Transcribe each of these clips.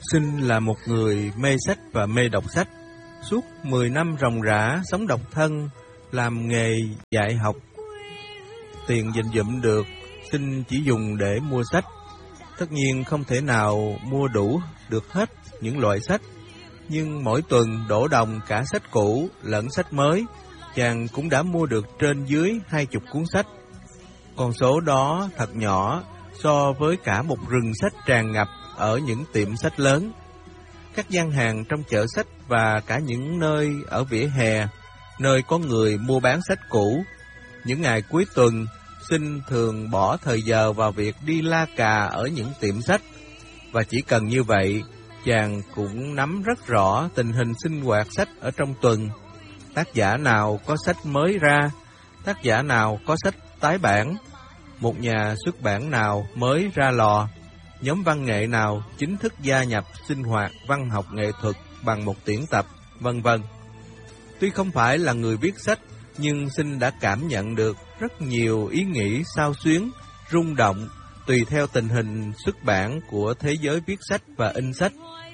Sinh là một người mê sách và mê đọc sách. Suốt 10 năm ròng rã sống độc thân, làm nghề dạy học. Tiền dành dụm được, Sinh chỉ dùng để mua sách. Tất nhiên không thể nào mua đủ được hết những loại sách, nhưng mỗi tuần đổ đồng cả sách cũ lẫn sách mới, chàng cũng đã mua được trên dưới 20 cuốn sách. Con số đó thật nhỏ so với cả một rừng sách tràn ngập ở những tiệm sách lớn, các gian hàng trong chợ sách và cả những nơi ở vỉa hè, nơi có người mua bán sách cũ. Những ngày cuối tuần, Sinh thường bỏ thời giờ vào việc đi la cà ở những tiệm sách, và chỉ cần như vậy, chàng cũng nắm rất rõ tình hình sinh hoạt sách ở trong tuần. Tác giả nào có sách mới ra, tác giả nào có sách tái bản, một nhà xuất bản nào mới ra lò, nhóm văn nghệ nào chính thức gia nhập sinh hoạt văn học nghệ thuật bằng một tuyển tập, vân vân. Tuy không phải là người viết sách, nhưng Sinh đã cảm nhận được rất nhiều ý nghĩ xao xuyến, rung động, tùy theo tình hình xuất bản của thế giới viết sách và in sách.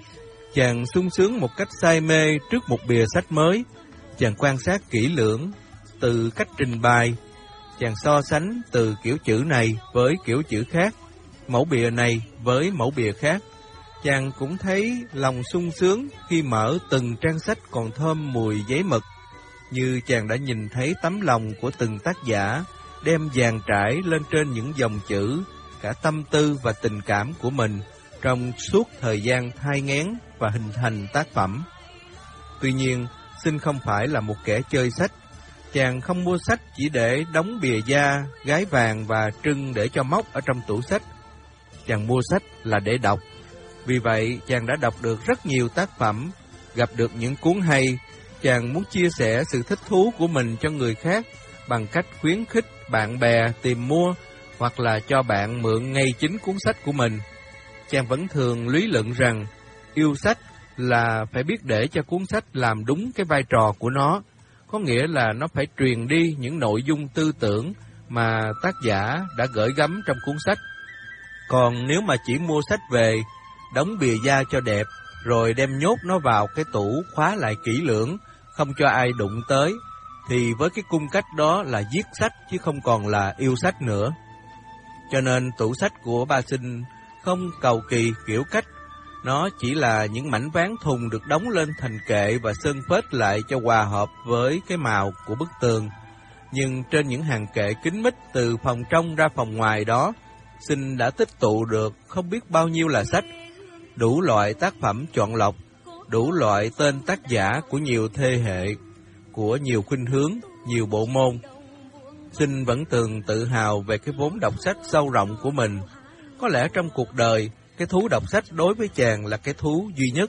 Chàng sung sướng một cách say mê trước một bìa sách mới. Chàng quan sát kỹ lưỡng từ cách trình bày. Chàng so sánh từ kiểu chữ này với kiểu chữ khác, mẫu bìa này với mẫu bìa khác. Chàng cũng thấy lòng sung sướng khi mở từng trang sách còn thơm mùi giấy mực, như chàng đã nhìn thấy tấm lòng của từng tác giả đem dàn trải lên trên những dòng chữ cả tâm tư và tình cảm của mình trong suốt thời gian thai nghén và hình thành tác phẩm. Tuy nhiên, Sinh không phải là một kẻ chơi sách. Chàng không mua sách chỉ để đóng bìa da, gái vàng và trưng để cho móc ở trong tủ sách. Chàng mua sách là để đọc. Vì vậy, chàng đã đọc được rất nhiều tác phẩm, gặp được những cuốn hay. Chàng muốn chia sẻ sự thích thú của mình cho người khác bằng cách khuyến khích bạn bè tìm mua hoặc là cho bạn mượn ngay chính cuốn sách của mình. Chàng vẫn thường lý luận rằng yêu sách là phải biết để cho cuốn sách làm đúng cái vai trò của nó, có nghĩa là nó phải truyền đi những nội dung tư tưởng mà tác giả đã gửi gắm trong cuốn sách. Còn nếu mà chỉ mua sách về, đóng bìa da cho đẹp, rồi đem nhốt nó vào cái tủ khóa lại kỹ lưỡng, không cho ai đụng tới, thì với cái cung cách đó là giết sách chứ không còn là yêu sách nữa. Cho nên tủ sách của ba Sinh không cầu kỳ kiểu cách, nó chỉ là những mảnh ván thùng được đóng lên thành kệ và sơn phết lại cho hòa hợp với cái màu của bức tường. Nhưng trên những hàng kệ kín mít từ phòng trong ra phòng ngoài đó, Sinh đã tích tụ được không biết bao nhiêu là sách, đủ loại tác phẩm chọn lọc, đủ loại tên tác giả của nhiều thế hệ, của nhiều khuynh hướng, nhiều bộ môn. Sinh vẫn thường tự hào về cái vốn đọc sách sâu rộng của mình. Có lẽ trong cuộc đời, cái thú đọc sách đối với chàng là cái thú duy nhất.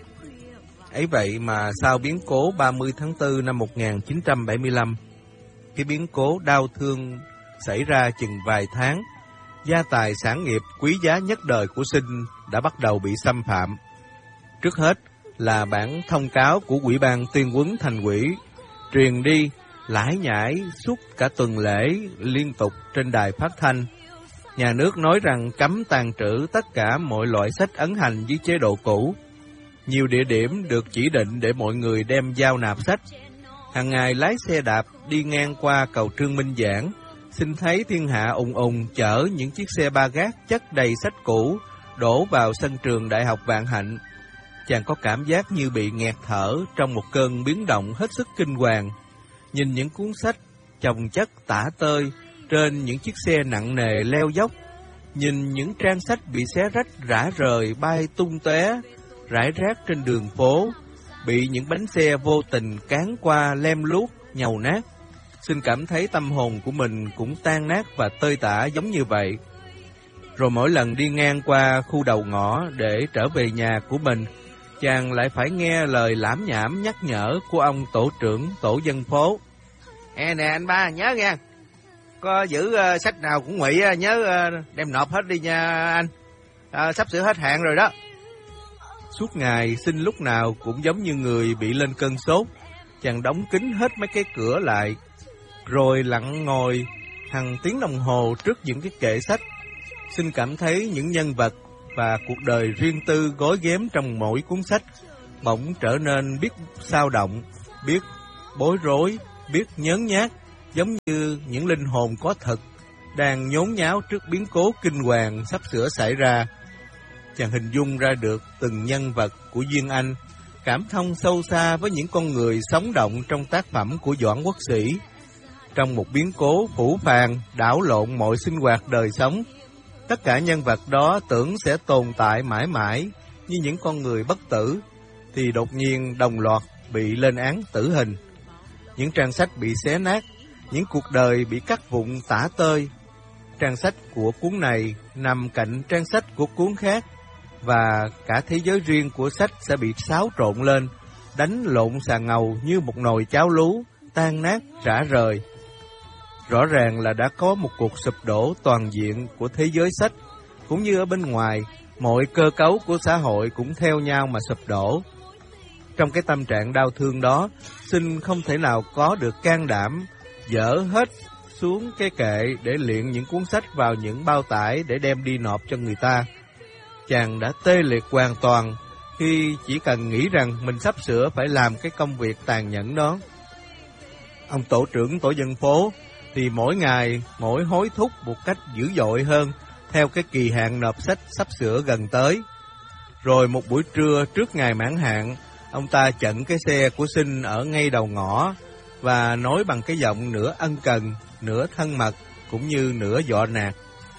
Ấy vậy mà sau biến cố 30 tháng 4 năm 1975, cái biến cố đau thương xảy ra chừng vài tháng, gia tài sản nghiệp quý giá nhất đời của Sinh đã bắt đầu bị xâm phạm. Trước hết là bản thông cáo của Ủy ban tuyên huấn thành ủy truyền đi lải nhải suốt cả tuần lễ liên tục trên đài phát thanh. Nhà nước nói rằng cấm tàng trữ tất cả mọi loại sách ấn hành dưới chế độ cũ. Nhiều địa điểm được chỉ định để mọi người đem giao nạp sách. Hàng ngày lái xe đạp đi ngang qua cầu Trương Minh Giảng, Sinh thấy thiên hạ ùng ùng chở những chiếc xe ba gác chất đầy sách cũ đổ vào sân trường Đại học Vạn Hạnh. Chàng có cảm giác như bị nghẹt thở trong một cơn biến động hết sức kinh hoàng. Nhìn những cuốn sách chồng chất tả tơi trên những chiếc xe nặng nề leo dốc, nhìn những trang sách bị xé rách rã rời bay tung tóe rải rác trên đường phố, bị những bánh xe vô tình cán qua lem luốc nhầu nát. Sinh cảm thấy tâm hồn của mình cũng tan nát và tơi tả giống như vậy. Rồi mỗi lần đi ngang qua khu đầu ngõ để trở về nhà của mình, chàng lại phải nghe lời lảm nhảm nhắc nhở của ông tổ trưởng tổ dân phố. Nè anh ba, nhớ nha, có giữ sách nào cũng ngụy nhớ đem nộp hết đi nha anh, sắp sửa hết hạn rồi đó. Suốt ngày Sinh lúc nào cũng giống như người bị lên cơn sốt. Chàng đóng kín hết mấy cái cửa lại, rồi lặng ngồi hàng tiếng đồng hồ trước những cái kệ sách. Sinh cảm thấy những nhân vật và cuộc đời riêng tư gói ghém trong mỗi cuốn sách bỗng trở nên biết sao động, biết bối rối, biết nhớn nhác, giống như những linh hồn có thực đang nhốn nháo trước biến cố kinh hoàng sắp sửa xảy ra. Chàng hình dung ra được từng nhân vật của Duyên Anh, cảm thông sâu xa với những con người sống động trong tác phẩm của Doãn Quốc Sĩ. Trong một biến cố phũ phàng, đảo lộn mọi sinh hoạt đời sống, tất cả nhân vật đó tưởng sẽ tồn tại mãi mãi như những con người bất tử, thì đột nhiên đồng loạt bị lên án tử hình. Những trang sách bị xé nát, những cuộc đời bị cắt vụn tả tơi. Trang sách của cuốn này nằm cạnh trang sách của cuốn khác, và cả thế giới riêng của sách sẽ bị xáo trộn lên, đánh lộn xà ngầu như một nồi cháo lú, tan nát rã rời. Rõ ràng là đã có một cuộc sụp đổ toàn diện của thế giới sách, cũng như ở bên ngoài, mọi cơ cấu của xã hội cũng theo nhau mà sụp đổ. Trong cái tâm trạng đau thương đó, Sinh không thể nào có được can đảm dỡ hết xuống cái kệ để luyện những cuốn sách vào những bao tải để đem đi nộp cho người ta. Chàng đã tê liệt hoàn toàn khi chỉ cần nghĩ rằng mình sắp sửa phải làm cái công việc tàn nhẫn đó. Ông tổ trưởng tổ dân phố thì mỗi ngày mỗi hối thúc một cách dữ dội hơn theo cái kỳ hạn nộp sách sắp sửa gần tới. Rồi một buổi trưa trước ngày mãn hạn, ông ta chặn cái xe của Sinh ở ngay đầu ngõ và nói bằng cái giọng nửa ân cần, nửa thân mật, cũng như nửa dọa nạt.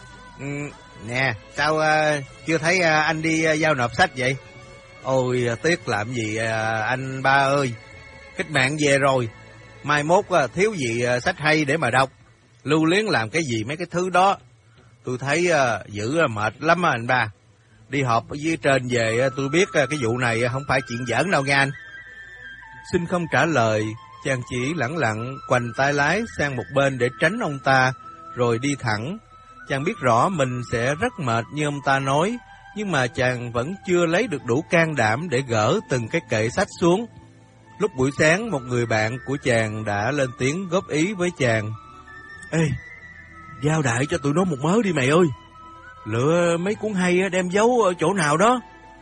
Nè, sao chưa thấy anh đi giao nộp sách vậy? Ôi, tiếc làm gì anh ba ơi. Cách mạng về rồi, mai mốt thiếu gì sách hay để mà đọc. Lưu luyến làm cái gì mấy cái thứ đó. Tôi thấy dữ mệt lắm anh ba. Đi họp ở dưới trên về tôi biết cái vụ này không phải chuyện giỡn đâu nha anh. Sinh không trả lời, chàng chỉ lẳng lặng quành tay lái sang một bên để tránh ông ta, rồi đi thẳng. Chàng biết rõ mình sẽ rất mệt như ông ta nói, nhưng mà chàng vẫn chưa lấy được đủ can đảm để gỡ từng cái kệ sách xuống. Lúc buổi sáng, một người bạn của chàng đã lên tiếng góp ý với chàng. Ê, giao đại cho tụi nó một mớ đi mày ơi. Lựa mấy cuốn hay đem giấu ở chỗ nào đó.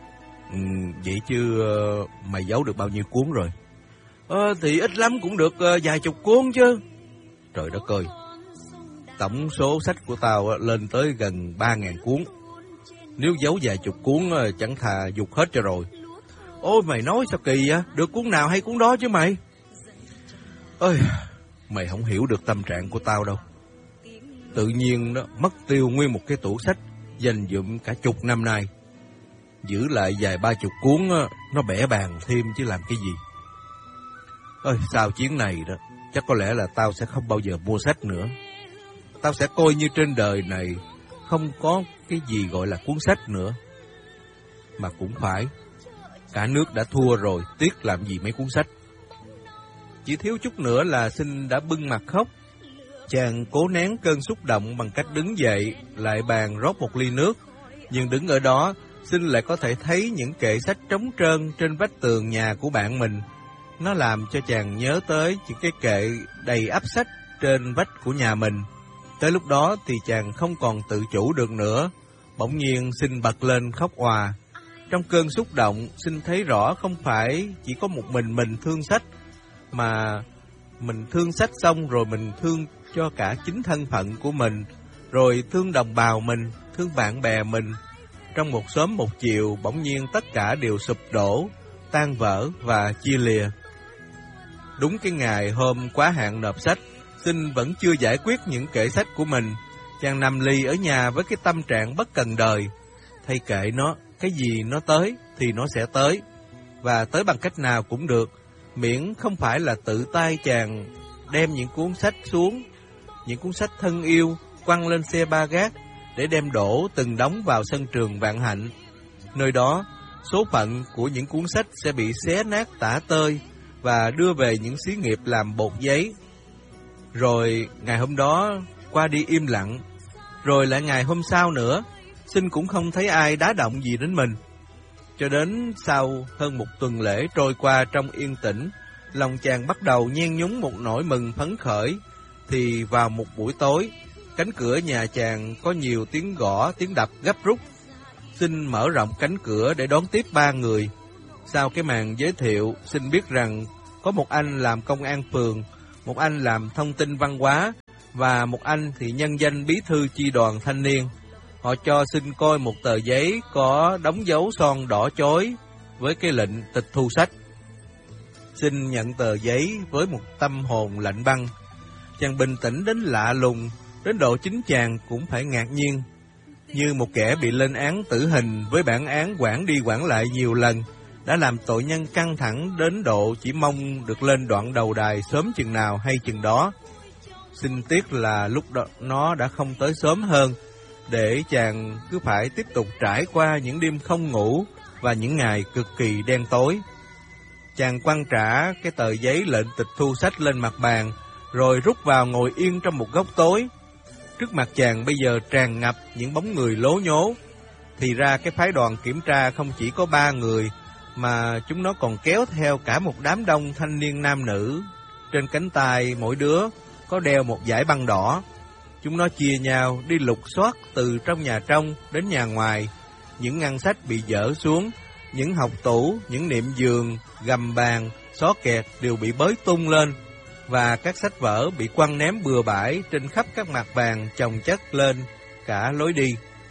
Vậy chứ mày giấu được bao nhiêu cuốn rồi? Thì ít lắm cũng được vài chục cuốn chứ. Trời đất ơi, tổng số sách của tao lên tới gần 3.000 cuốn. Nếu giấu vài chục cuốn chẳng thà dục hết cho rồi. Ôi mày nói sao kỳ vậy? Được cuốn nào hay cuốn đó chứ mày. Ơi, mày không hiểu được tâm trạng của tao đâu. Tự nhiên đó mất tiêu nguyên một cái tủ sách dành dụm cả chục năm nay. Giữ lại vài 30 cuốn nó bẻ bàn thêm chứ làm cái gì. Ơi, sau chuyến này đó chắc có lẽ là tao sẽ không bao giờ mua sách nữa. Tao sẽ coi như trên đời này không có cái gì gọi là cuốn sách nữa. Mà cũng phải, cả nước đã thua rồi, tiếc làm gì mấy cuốn sách. Chỉ thiếu chút nữa là Sinh đã bưng mặt khóc. Chàng cố nén cơn xúc động bằng cách đứng dậy, lại bàn rót một ly nước. Nhưng đứng ở đó, Sinh lại có thể thấy những kệ sách trống trơn trên vách tường nhà của bạn mình. Nó làm cho chàng nhớ tới những cái kệ đầy ắp sách trên vách của nhà mình. Tới lúc đó thì chàng không còn tự chủ được nữa. Bỗng nhiên Sinh bật lên khóc òa. Trong cơn xúc động, Sinh thấy rõ không phải chỉ có một mình thương sách, mà mình thương sách xong rồi mình thương cho cả chính thân phận của mình, rồi thương đồng bào mình, thương bạn bè mình. Trong một sớm một chiều, bỗng nhiên tất cả đều sụp đổ, tan vỡ và chia lìa. Đúng cái ngày hôm quá hạn nộp sách, Sinh vẫn chưa giải quyết những kệ sách của mình. Chàng nằm lì ở nhà với cái tâm trạng bất cần đời. Thay kệ nó, cái gì nó tới thì nó sẽ tới, và tới bằng cách nào cũng được, miễn không phải là tự tay chàng đem những cuốn sách xuống, những cuốn sách thân yêu quăng lên xe ba gác để đem đổ từng đống vào sân trường Vạn Hạnh. Nơi đó, số phận của những cuốn sách sẽ bị xé nát tả tơi và đưa về những xí nghiệp làm bột giấy. Rồi ngày hôm đó qua đi im lặng, rồi lại ngày hôm sau nữa, Sinh cũng không thấy ai đá động gì đến mình. Cho đến sau hơn một tuần lễ trôi qua trong yên tĩnh, lòng chàng bắt đầu nhen nhúng một nỗi mừng phấn khởi. Thì vào một buổi tối, cánh cửa nhà chàng có nhiều tiếng gõ, tiếng đập gấp rút. Xin mở rộng cánh cửa để đón tiếp 3 người. Sau cái màn giới thiệu, xin biết rằng có một anh làm công an phường, một anh làm thông tin văn hóa, và một anh thì nhân danh bí thư chi đoàn thanh niên. Họ cho xin coi một tờ giấy có đóng dấu son đỏ chói với cái lệnh tịch thu sách. Xin nhận tờ giấy với một tâm hồn lạnh băng. Chàng bình tĩnh đến lạ lùng, đến độ chính chàng cũng phải ngạc nhiên. Như một kẻ bị lên án tử hình với bản án quản đi quản lại nhiều lần, đã làm tội nhân căng thẳng đến độ chỉ mong được lên đoạn đầu đài sớm chừng nào hay chừng đó. Xin tiếc là lúc đó nó đã không tới sớm hơn, để chàng cứ phải tiếp tục trải qua những đêm không ngủ và những ngày cực kỳ đen tối. Chàng quăng trả cái tờ giấy lệnh tịch thu sách lên mặt bàn, rồi rút vào ngồi yên trong một góc tối. Trước mặt chàng bây giờ tràn ngập những bóng người lố nhố. Thì ra cái phái đoàn kiểm tra không chỉ có 3 người, mà chúng nó còn kéo theo cả một đám đông thanh niên nam nữ. Trên cánh tay mỗi đứa có đeo một dải băng đỏ. Chúng nó chia nhau đi lục soát từ trong nhà trong đến nhà ngoài. Những ngăn sách bị dỡ xuống, những học tủ, những niệm giường, gầm bàn, xó kẹt đều bị bới tung lên, và các sách vở bị quăng ném bừa bãi trên khắp các mặt bàn chồng chất lên cả lối đi.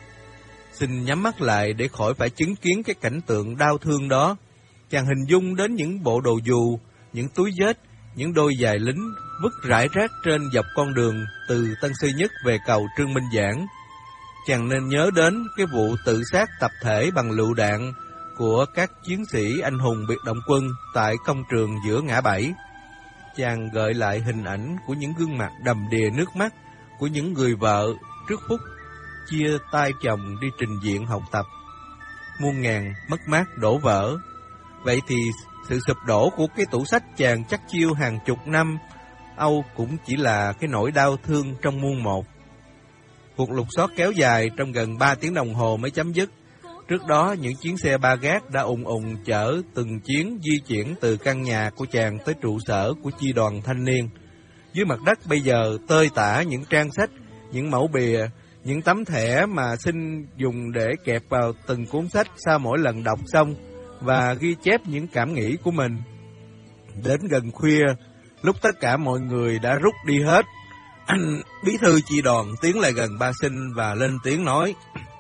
Xin nhắm mắt lại để khỏi phải chứng kiến cái cảnh tượng đau thương đó. Chàng hình dung đến những bộ đồ dù, những túi vết, những đôi giày lính vứt rải rác trên dọc con đường từ Tân Sư Nhất về cầu Trương Minh Giảng. Chàng nên nhớ đến cái vụ tự sát tập thể bằng lựu đạn của các chiến sĩ anh hùng biệt động quân tại công trường giữa ngã bảy. Chàng gợi lại hình ảnh của những gương mặt đầm đìa nước mắt của những người vợ trước phút chia tay chồng đi trình diện học tập. Muôn ngàn mất mát đổ vỡ. Vậy thì sự sụp đổ của cái tủ sách chàng chắc chiêu hàng chục năm Âu cũng chỉ là cái nỗi đau thương trong muôn một. Cuộc lục soát kéo dài trong gần 3 tiếng đồng hồ mới chấm dứt. Trước đó, những chuyến xe ba gác đã ùng ùng chở từng chuyến di chuyển từ căn nhà của chàng tới trụ sở của chi đoàn thanh niên. Dưới mặt đất bây giờ tơi tả những trang sách, những mẫu bìa, những tấm thẻ mà xin dùng để kẹp vào từng cuốn sách sau mỗi lần đọc xong và ghi chép những cảm nghĩ của mình. Đến gần khuya, lúc tất cả mọi người đã rút đi hết, anh bí thư chi đoàn tiến lại gần ba Sinh và lên tiếng nói: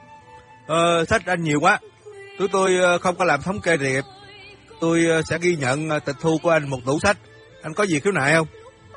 sách anh nhiều quá, tôi không có làm thống kê kịp. Tôi sẽ ghi nhận tịch thu của anh một tủ sách. Anh có gì khiếu nại không?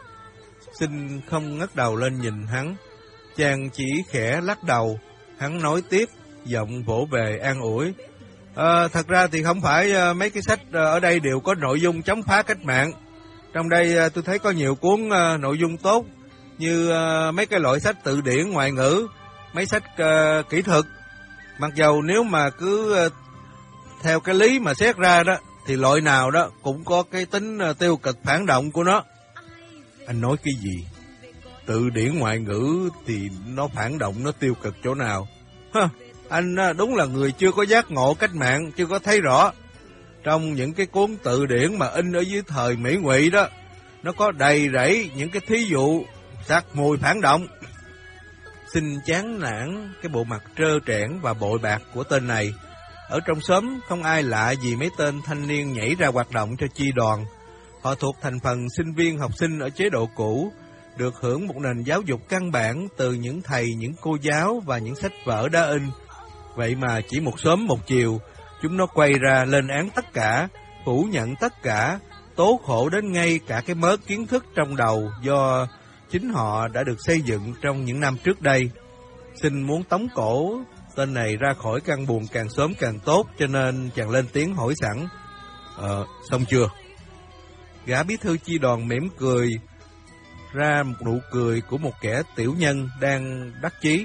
Sinh không ngẩng đầu lên nhìn hắn. Chàng chỉ khẽ lắc đầu. Hắn nói tiếp, giọng vỗ về an ủi: thật ra thì không phải mấy cái sách ở đây đều có nội dung chống phá cách mạng. Trong đây tôi thấy có nhiều cuốn nội dung tốt, như mấy cái loại sách từ điển ngoại ngữ, mấy sách kỹ thuật. Mặc dầu nếu mà cứ theo cái lý mà xét ra đó, thì loại nào đó cũng có cái tính tiêu cực phản động của nó. Anh nói cái gì? Từ điển ngoại ngữ thì nó phản động, nó tiêu cực chỗ nào? Anh đúng là người chưa có giác ngộ cách mạng, chưa có thấy rõ. Trong những cái cuốn từ điển mà in ở dưới thời Mỹ Ngụy đó, nó có đầy rẫy những cái thí dụ sặc mùi phản động. Xin chán nản cái bộ mặt trơ trẽn và bội bạc của tên này. Ở trong xóm không ai lạ gì mấy tên thanh niên nhảy ra hoạt động cho chi đoàn. Họ thuộc thành phần sinh viên học sinh ở chế độ cũ, được hưởng một nền giáo dục căn bản từ những thầy, những cô giáo và những sách vở đã in. Vậy mà chỉ một sớm một chiều, chúng nó quay ra lên án tất cả, phủ nhận tất cả, tố khổ đến ngay cả cái mớ kiến thức trong đầu do chính họ đã được xây dựng trong những năm trước đây. Xin muốn tống cổ tên này ra khỏi căn buồng càng sớm càng tốt, cho nên chàng lên tiếng hỏi sẵn: xong chưa? Gã bí thư chi đoàn mỉm cười ra một nụ cười của một kẻ tiểu nhân đang đắc chí.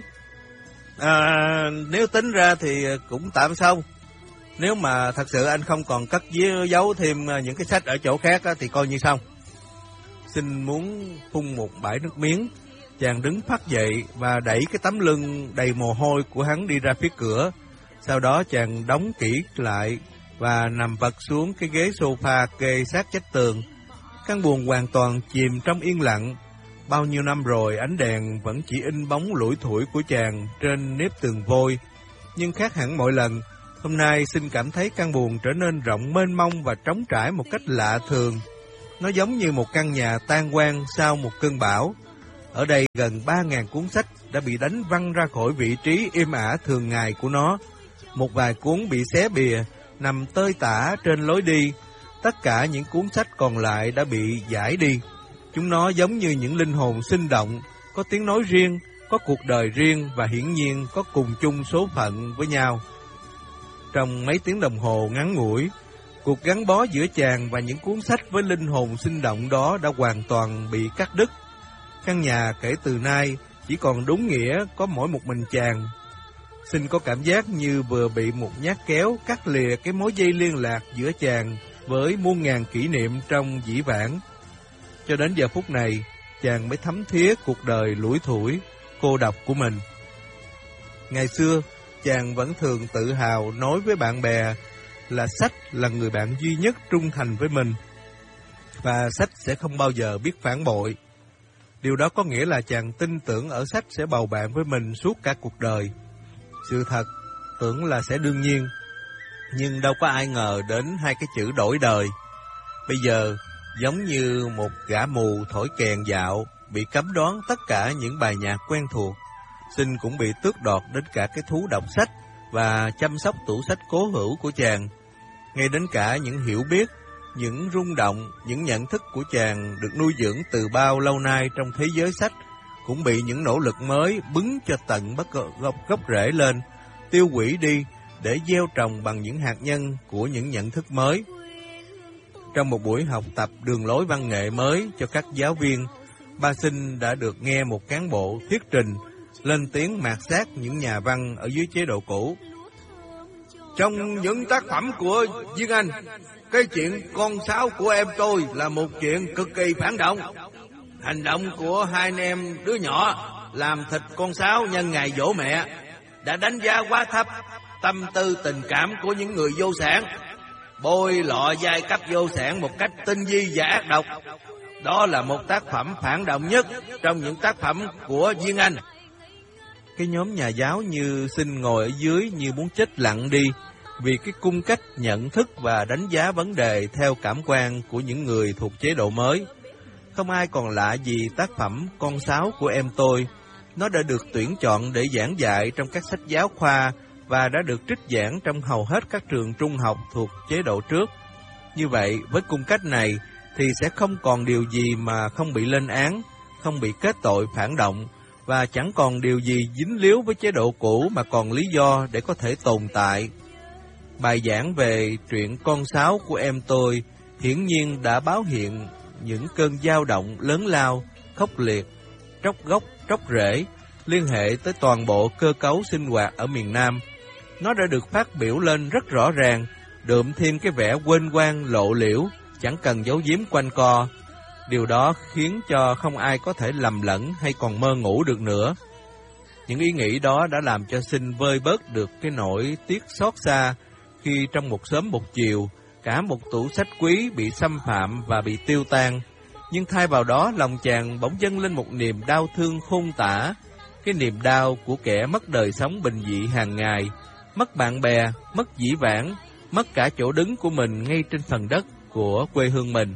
Nếu tính ra thì cũng tạm xong. Nếu mà thật sự anh không còn cất giấu thêm những cái sách ở chỗ khác thì coi như xong. Xin muốn phun một bãi nước miếng. Chàng đứng phắt dậy và đẩy cái tấm lưng đầy mồ hôi của hắn đi ra phía cửa. Sau đó chàng đóng kỹ lại và nằm vật xuống cái ghế sofa kê sát vách tường. Căn buồng hoàn toàn chìm trong yên lặng. Bao nhiêu năm rồi, ánh đèn vẫn chỉ in bóng lủi thủi của chàng trên nếp tường vôi. Nhưng khác hẳn mọi lần, hôm nay Sinh cảm thấy căn buồng trở nên rộng mênh mông và trống trải một cách lạ thường. Nó giống như một căn nhà tan hoang sau một cơn bão. Ở đây gần 3.000 cuốn sách đã bị đánh văng ra khỏi vị trí im ả thường ngày của nó. Một vài cuốn bị xé bìa, nằm tơi tả trên lối đi. Tất cả những cuốn sách còn lại đã bị giải đi. Chúng nó giống như những linh hồn sinh động, có tiếng nói riêng, có cuộc đời riêng và hiển nhiên có cùng chung số phận với nhau. Trong mấy tiếng đồng hồ ngắn ngủi, cuộc gắn bó giữa chàng và những cuốn sách với linh hồn sinh động đó đã hoàn toàn bị cắt đứt. Căn nhà kể từ nay chỉ còn đúng nghĩa có mỗi một mình chàng. Sinh có cảm giác như vừa bị một nhát kéo cắt lìa cái mối dây liên lạc giữa chàng với muôn ngàn kỷ niệm trong dĩ vãng. Cho đến giờ phút này, chàng mới thấm thía cuộc đời lủi thủi, cô độc của mình. Ngày xưa, chàng vẫn thường tự hào nói với bạn bè là sách là người bạn duy nhất trung thành với mình, và sách sẽ không bao giờ biết phản bội. Điều đó có nghĩa là chàng tin tưởng ở sách sẽ bầu bạn với mình suốt cả cuộc đời. Sự thật, tưởng là sẽ đương nhiên, nhưng đâu có ai ngờ đến hai cái chữ đổi đời. Bây giờ, giống như một gã mù thổi kèn dạo, bị cấm đoán tất cả những bài nhạc quen thuộc, Sinh cũng bị tước đoạt đến cả cái thú đọc sách và chăm sóc tủ sách cố hữu của chàng. Ngay đến cả những hiểu biết, những rung động, những nhận thức của chàng được nuôi dưỡng từ bao lâu nay trong thế giới sách, cũng bị những nỗ lực mới bứng cho tận gốc rễ lên, tiêu hủy đi để gieo trồng bằng những hạt nhân của những nhận thức mới. Trong một buổi học tập đường lối văn nghệ mới cho các giáo viên, ba Sinh đã được nghe một cán bộ thuyết trình lên tiếng mạt sát những nhà văn ở dưới chế độ cũ. Trong những tác phẩm của Duyên Anh, cái chuyện con sáo của em tôi là một chuyện cực kỳ phản động. Hành động của hai anh em đứa nhỏ làm thịt con sáo nhân ngày giỗ mẹ đã đánh giá quá thấp tâm tư tình cảm của những người vô sản, bôi lọ giai cấp vô sản một cách tinh vi và ác độc. Đó là một tác phẩm phản động nhất trong những tác phẩm của Duyên Anh. Cái nhóm nhà giáo như Sinh ngồi ở dưới như muốn chết lặng đi vì cái cung cách nhận thức và đánh giá vấn đề theo cảm quan của những người thuộc chế độ mới. Không ai còn lạ gì tác phẩm Con Sáo của em tôi. Nó đã được tuyển chọn để giảng dạy trong các sách giáo khoa và đã được trích giảng trong hầu hết các trường trung học thuộc chế độ trước. Như vậy, với cung cách này thì sẽ không còn điều gì mà không bị lên án, không bị kết tội phản động, và chẳng còn điều gì dính líu với chế độ cũ mà còn lý do để có thể tồn tại. Bài giảng về truyện Con Sáo của em tôi hiển nhiên đã báo hiện những cơn dao động lớn lao, khốc liệt, tróc gốc, tróc rễ, liên hệ tới toàn bộ cơ cấu sinh hoạt ở miền Nam. Nó đã được phát biểu lên rất rõ ràng, đượm thêm cái vẻ quên quang lộ liễu, chẳng cần giấu giếm quanh co. Điều đó khiến cho không ai có thể lầm lẫn hay còn mơ ngủ được nữa. Những ý nghĩ đó đã làm cho Sinh vơi bớt được cái nỗi tiếc xót xa khi trong một sớm một chiều, cả một tủ sách quý bị xâm phạm và bị tiêu tan. Nhưng thay vào đó, lòng chàng bỗng dâng lên một niềm đau thương khôn tả, cái niềm đau của kẻ mất đời sống bình dị hàng ngày, mất bạn bè, mất dĩ vãng, mất cả chỗ đứng của mình ngay trên phần đất của quê hương mình.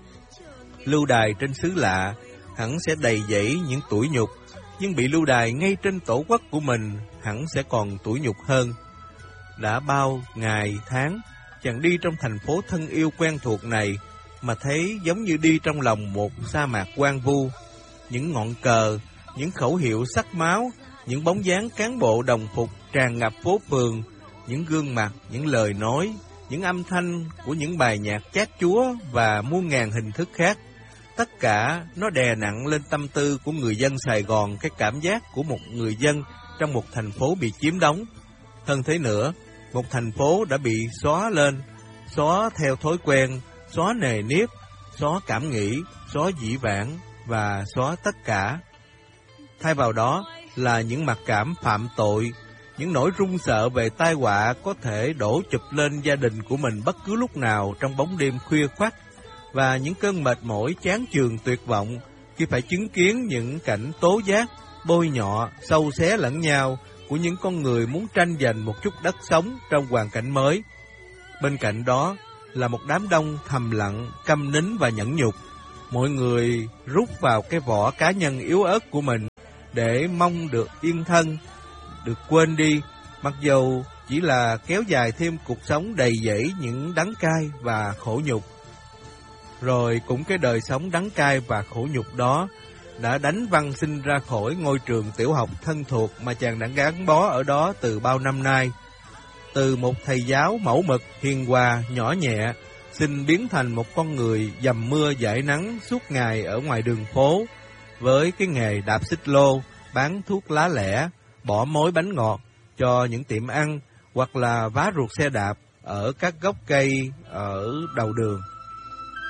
Lưu đày trên xứ lạ hẳn sẽ đầy dẫy những tủi nhục, nhưng bị lưu đày ngay trên tổ quốc của mình hẳn sẽ còn tủi nhục hơn. Đã bao ngày tháng, chàng đi trong thành phố thân yêu quen thuộc này mà thấy giống như đi trong lòng một sa mạc hoang vu. Những ngọn cờ, những khẩu hiệu sắc máu, những bóng dáng cán bộ đồng phục tràn ngập phố phường, những gương mặt, những lời nói, những âm thanh của những bài nhạc chát chúa và muôn ngàn hình thức khác. Tất cả nó đè nặng lên tâm tư của người dân Sài Gòn cái cảm giác của một người dân trong một thành phố bị chiếm đóng. Hơn thế nữa, một thành phố đã bị xóa lên, xóa theo thói quen, xóa nề nếp, xóa cảm nghĩ, xóa dĩ vãng và xóa tất cả. Thay vào đó là những mặc cảm phạm tội, những nỗi run sợ về tai họa có thể đổ chụp lên gia đình của mình bất cứ lúc nào trong bóng đêm khuya khoắt, và những cơn mệt mỏi chán chường tuyệt vọng khi phải chứng kiến những cảnh tố giác, bôi nhọ, sâu xé lẫn nhau của những con người muốn tranh giành một chút đất sống trong hoàn cảnh mới. Bên cạnh đó là một đám đông thầm lặng, câm nín và nhẫn nhục. Mọi người rút vào cái vỏ cá nhân yếu ớt của mình để mong được yên thân, được quên đi, mặc dầu chỉ là kéo dài thêm cuộc sống đầy dẫy những đắng cay và khổ nhục. Rồi cũng cái đời sống đắng cay và khổ nhục đó đã đánh Văn Sinh ra khỏi ngôi trường tiểu học thân thuộc mà chàng đã gắn bó ở đó từ bao năm nay. Từ một thầy giáo mẫu mực, hiền hòa, nhỏ nhẹ, Sinh biến thành một con người dầm mưa dãi nắng suốt ngày ở ngoài đường phố, với cái nghề đạp xích lô, bán thuốc lá lẻ, bỏ mối bánh ngọt cho những tiệm ăn, hoặc là vá ruột xe đạp ở các gốc cây ở đầu đường.